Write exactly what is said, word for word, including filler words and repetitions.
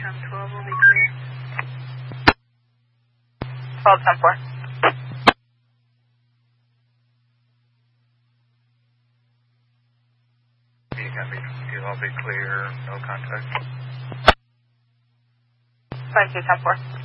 ten twelve will be clear. twelve ten four. You can be, you'll all be clear, no contact. five two ten four.